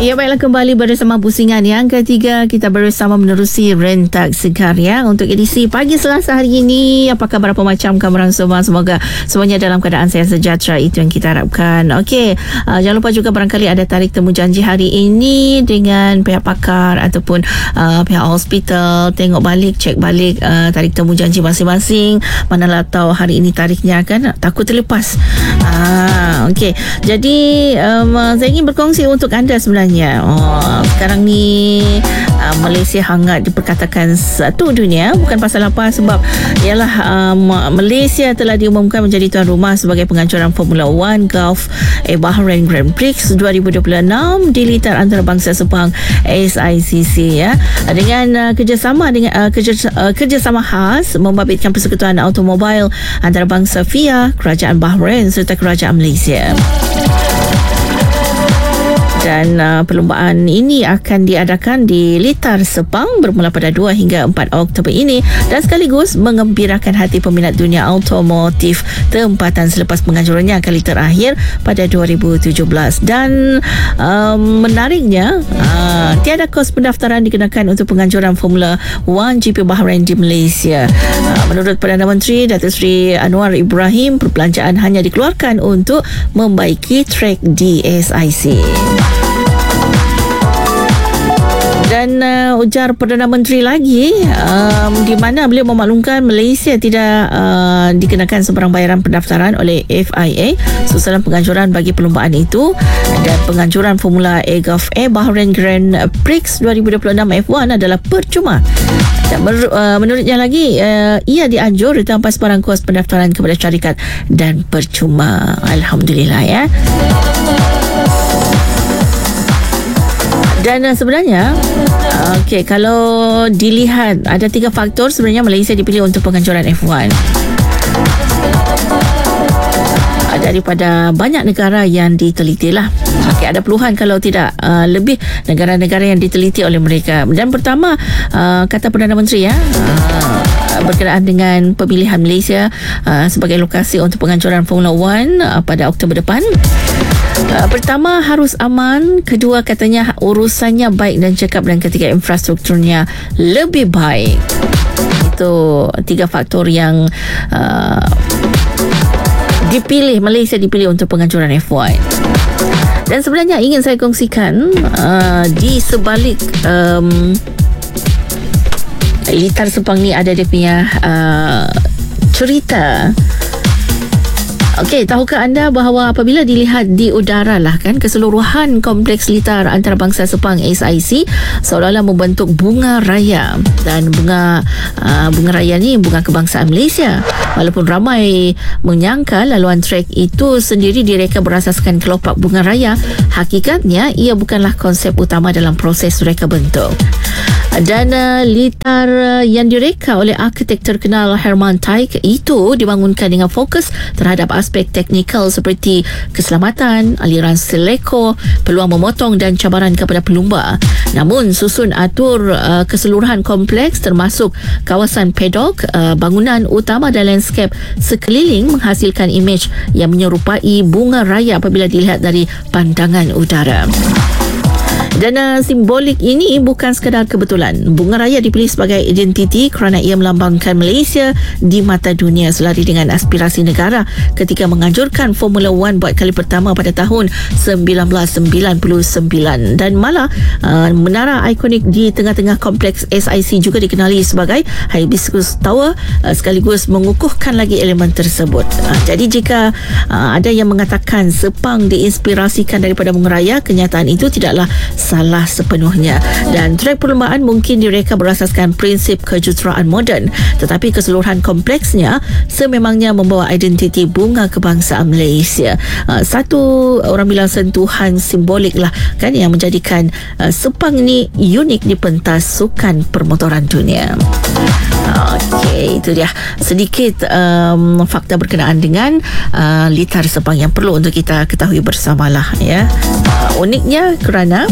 Ya, baiklah, kembali bersama pusingan yang ketiga. Kita bersama menerusi rentak segar ya untuk edisi pagi Selasa hari ini. Apa khabar, apa macam kamu semua? Semoga semuanya dalam keadaan sehat sejahtera. Itu yang kita harapkan. Okey, jangan lupa juga barangkali ada tarik temu janji hari ini dengan pihak pakar ataupun pihak hospital. Tengok balik, cek balik tarik temu janji masing-masing. Manalah tahu hari ini tariknya kan, takut terlepas. Okey, jadi saya ingin berkongsi untuk anda sebenarnya. Sekarang ni Malaysia hangat diperkatakan satu dunia. Bukan pasal apa, sebab ialah Malaysia telah diumumkan menjadi tuan rumah sebagai penganjuran Formula 1 Gulf Bahrain Grand Prix 2026 di litar antarabangsa Sepang SICC ya, dengan kerjasama khas membabitkan persekutuan automobil antarabangsa FIA, Kerajaan Bahrain serta Kerajaan Malaysia. Dan perlombaan ini akan diadakan di litar Sepang bermula pada 2 hingga 4 Oktober ini dan sekaligus mengembirakan hati peminat dunia automotif tempatan selepas penganjurannya kali terakhir pada 2017. Dan menariknya, tiada kos pendaftaran dikenakan untuk penganjuran Formula 1 GP Bahrain di Malaysia. Menurut Perdana Menteri Datuk Seri Anwar Ibrahim, perbelanjaan hanya dikeluarkan untuk membaiki trek di SIC. Dan ujar Perdana Menteri lagi, di mana beliau memaklumkan Malaysia tidak dikenakan sebarang bayaran pendaftaran oleh FIA susulan penganjuran bagi perlombaan itu, dan penganjuran Formula E Gulf Bahrain Grand Prix 2026 F1 adalah percuma. Dan menurutnya lagi, ia dianjur tanpa sebarang kos pendaftaran kepada syarikat dan percuma. Alhamdulillah ya. Dan sebenarnya kalau dilihat, ada 3 faktor sebenarnya Malaysia dipilih untuk penganjuran F1. Daripada banyak negara yang diteliti lah. Ada puluhan kalau tidak lebih negara-negara yang diteliti oleh mereka. Dan pertama, kata Perdana Menteri ya, berkenaan dengan pemilihan Malaysia sebagai lokasi untuk penganjuran Formula 1 pada Oktober depan. Pertama, harus aman. Kedua, katanya urusannya baik dan cekap. Dan ketiga, infrastrukturnya lebih baik. Itu 3 faktor yang Malaysia dipilih untuk penganjuran F1. Dan sebenarnya ingin saya kongsikan di sebalik litar Sepang ni ada dia punya cerita. Okey, tahukah anda bahawa apabila dilihat di udara lah kan, keseluruhan kompleks litar antarabangsa Sepang SIC seolah-olah membentuk bunga raya. Dan bunga raya ni bunga kebangsaan Malaysia. Walaupun ramai menyangka laluan trek itu sendiri direka berasaskan kelopak bunga raya, hakikatnya ia bukanlah konsep utama dalam proses reka bentuk. Dan litar yang direka oleh arkitek terkenal Herman Taik itu dibangunkan dengan fokus terhadap aspek teknikal seperti keselamatan, aliran seleko, peluang memotong dan cabaran kepada pelumba. Namun susun atur keseluruhan kompleks termasuk kawasan pedok, bangunan utama dan landscape sekeliling menghasilkan imej yang menyerupai bunga raya apabila dilihat dari pandangan udara. Dan simbolik ini bukan sekadar kebetulan. Bunga raya dipilih sebagai identiti kerana ia melambangkan Malaysia di mata dunia selari dengan aspirasi negara ketika menganjurkan Formula 1 buat kali pertama pada tahun 1999. Dan malah menara ikonik di tengah-tengah kompleks SIC juga dikenali sebagai Hibiscus Tower, sekaligus mengukuhkan lagi elemen tersebut. Jadi jika ada yang mengatakan Sepang diinspirasikan daripada bunga raya, kenyataan itu tidaklah salah sepenuhnya. Dan trek perlombaan mungkin direka berasaskan prinsip kejuruteraan moden, tetapi keseluruhan kompleksnya sememangnya membawa identiti bunga kebangsaan Malaysia. Satu orang bilang sentuhan simbolik lah kan, yang menjadikan Sepang ni unik di pentas sukan permotoran dunia. Okey, itu dia sedikit fakta berkenaan dengan litar Sepang yang perlu untuk kita ketahui bersamalah ya. Uniknya kerana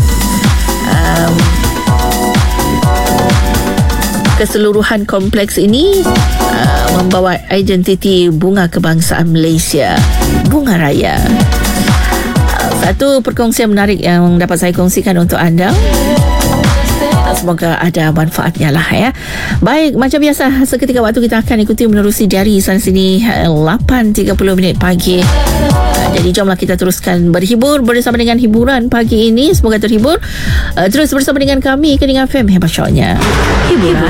keseluruhan kompleks ini membawa identiti bunga kebangsaan Malaysia, bunga raya. Satu perkongsian menarik yang dapat saya kongsikan untuk anda. Semoga ada manfaatnya lah ya. Baik, macam biasa seketika waktu kita akan ikuti menerusi dari sana sini 8.30 minit pagi. Jadi jomlah kita teruskan berhibur bersama dengan hiburan pagi ini. Semoga terhibur. Terus bersama dengan kami Kening FM. Hebat syoknya hiburan